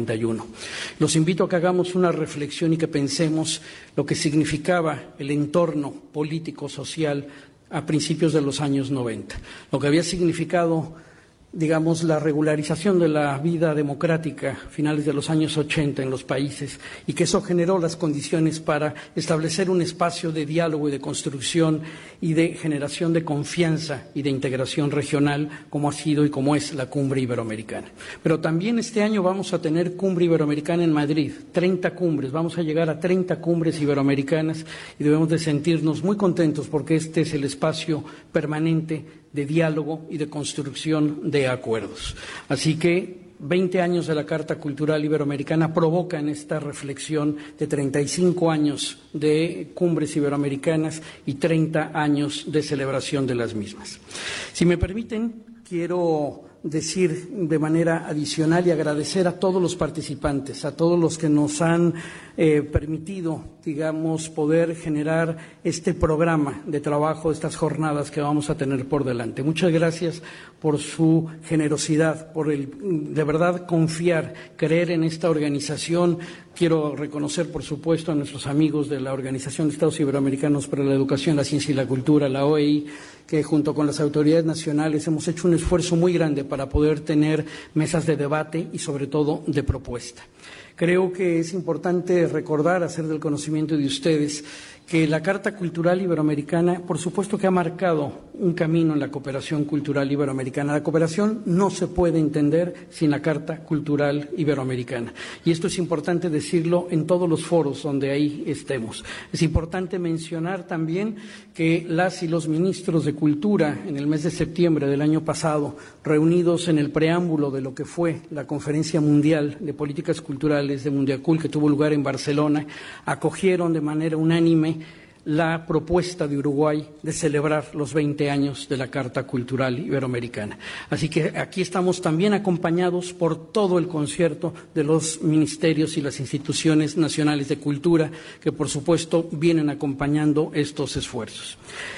1991. Los invito a que hagamos una reflexión y que pensemos lo que significaba el entorno político, social, a principios de los años 90, lo que había significado, digamos, la regularización de la vida democrática a finales de los años 80 en los países, y que eso generó las condiciones para establecer un espacio de diálogo y de construcción y de generación de confianza y de integración regional, como ha sido y como es la Cumbre Iberoamericana. Pero también este año vamos a tener Cumbre Iberoamericana en Madrid, 30 cumbres, vamos a llegar a 30 cumbres iberoamericanas y debemos de sentirnos muy contentos porque este es el espacio permanente de diálogo y de construcción de acuerdos. Así que 20 años de la Carta Cultural Iberoamericana provocan esta reflexión de 35 años de cumbres iberoamericanas y 30 años de celebración de las mismas. Si me permiten, quiero decir de manera adicional y agradecer a todos los participantes, a todos los que nos han permitido, digamos, poder generar este programa de trabajo, estas jornadas que vamos a tener por delante. Muchas gracias por su generosidad, por de verdad confiar, creer en esta organización. Quiero reconocer, por supuesto, a nuestros amigos de la Organización de Estados Iberoamericanos para la Educación, la Ciencia y la Cultura, la OEI, que junto con las autoridades nacionales hemos hecho un esfuerzo muy grande para poder tener mesas de debate y, sobre todo, de propuesta. Creo que es importante recordar, hacer del conocimiento de ustedes, que la Carta Cultural Iberoamericana, por supuesto que ha marcado un camino en la cooperación cultural iberoamericana. La cooperación no se puede entender sin la Carta Cultural Iberoamericana. Y esto es importante decirlo en todos los foros donde ahí estemos. Es importante mencionar también que las y los ministros de Cultura, en el mes de septiembre del año pasado, reunidos en el preámbulo de lo que fue la Conferencia Mundial de Políticas Culturales de Mundiacul, que tuvo lugar en Barcelona, acogieron de manera unánime la propuesta de Uruguay de celebrar los 20 años de la Carta Cultural Iberoamericana. Así que aquí estamos también acompañados por todo el concierto de los ministerios y las instituciones nacionales de cultura que, por supuesto, vienen acompañando estos esfuerzos.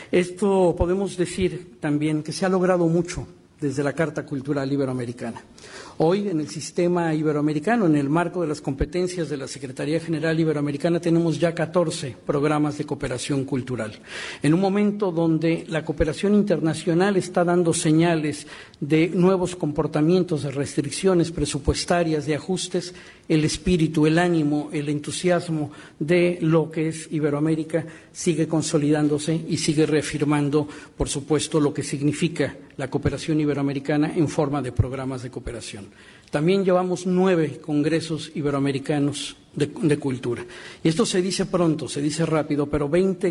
Esto podemos decir también que se ha logrado mucho desde la Carta Cultural Iberoamericana. Hoy, en el sistema iberoamericano, en el marco de las competencias de la Secretaría General Iberoamericana, tenemos ya 14 programas de cooperación cultural. En un momento donde la cooperación internacional está dando señales de nuevos comportamientos, de restricciones presupuestarias, de ajustes, el espíritu, el ánimo, el entusiasmo de lo que es Iberoamérica sigue consolidándose y sigue reafirmando, por supuesto, lo que significa la cooperación iberoamericana en forma de programas de cooperación. También llevamos 9 congresos iberoamericanos de cultura. Y esto se dice pronto, se dice rápido, pero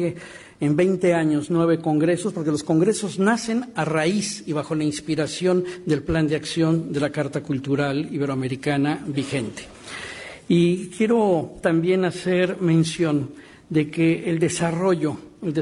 en 20 años, 9 congresos, porque los congresos nacen a raíz y bajo la inspiración del Plan de Acción de la Carta Cultural Iberoamericana vigente. Y quiero también hacer mención de que el desarrollo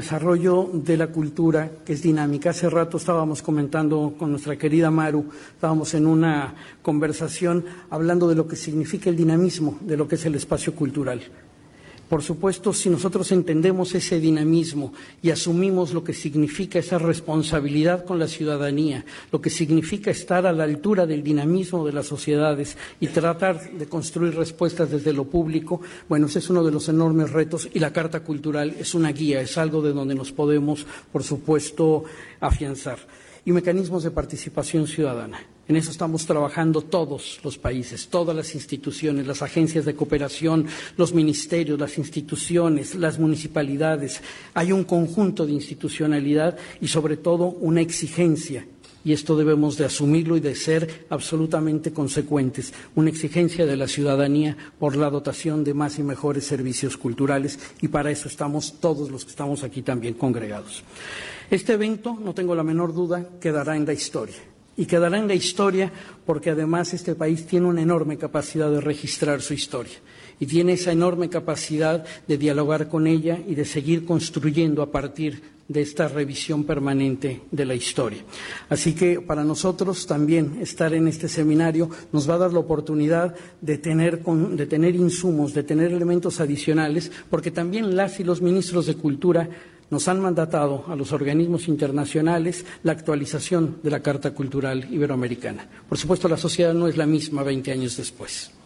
de la cultura, que es dinámica. Hace rato estábamos comentando con nuestra querida Maru, estábamos en una conversación hablando de lo que significa el dinamismo de lo que es el espacio cultural. Por supuesto, si nosotros entendemos ese dinamismo y asumimos lo que significa esa responsabilidad con la ciudadanía, lo que significa estar a la altura del dinamismo de las sociedades y tratar de construir respuestas desde lo público, bueno, ese es uno de los enormes retos y la Carta Cultural es una guía, es algo de donde nos podemos, por supuesto, afianzar. Y mecanismos de participación ciudadana. En eso estamos trabajando todos los países, todas las instituciones, las agencias de cooperación, los ministerios, las instituciones, las municipalidades. Hay un conjunto de institucionalidad y, sobre todo, una exigencia. Y esto debemos de asumirlo y de ser absolutamente consecuentes. Una exigencia de la ciudadanía por la dotación de más y mejores servicios culturales y para eso estamos todos los que estamos aquí también congregados. Este evento, no tengo la menor duda, quedará en la historia. Y quedará en la historia porque además este país tiene una enorme capacidad de registrar su historia y tiene esa enorme capacidad de dialogar con ella y de seguir construyendo a partir de esta revisión permanente de la historia. Así que para nosotros también estar en este seminario nos va a dar la oportunidad de tener insumos, de tener elementos adicionales, porque también las y los ministros de Cultura nos han mandatado a los organismos internacionales la actualización de la Carta Cultural Iberoamericana. Por supuesto, la sociedad no es la misma 20 años después.